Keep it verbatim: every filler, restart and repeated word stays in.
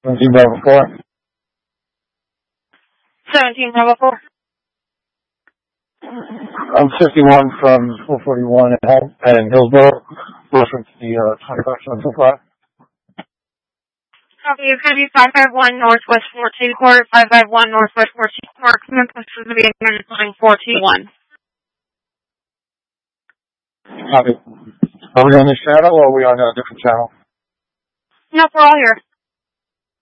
seventeen Bravo four. seventeen Bravo four. I'm fifty-one from four forty-one in Hillsborough. Reference the uh, twenty-five seven five. Copy. It's going to be five five one Northwest fourteen Court, five five one Northwest fourteen Court. Memphis is going to be line fourteen one. Copy. Are we on this channel or are we on a different channel? Nope, we're all here.